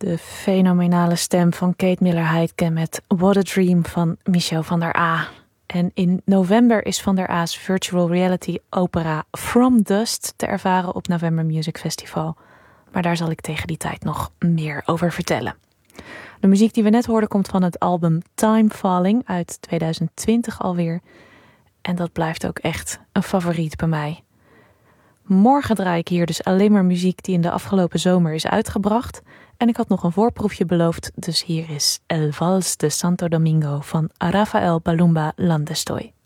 De fenomenale stem van Kate Miller-Heidke met What a Dream van Michel van der A. En in november is Van der A's virtual reality opera From Dust te ervaren op November Music Festival. Maar daar zal ik tegen die tijd nog meer over vertellen. De muziek die we net hoorden komt van het album Time Falling uit 2020 alweer. En dat blijft ook echt een favoriet bij mij. Morgen draai ik hier dus alleen maar muziek die in de afgelopen zomer is uitgebracht. En ik had nog een voorproefje beloofd, dus hier is El Vals de Santo Domingo van Rafael Balumba Landestoy.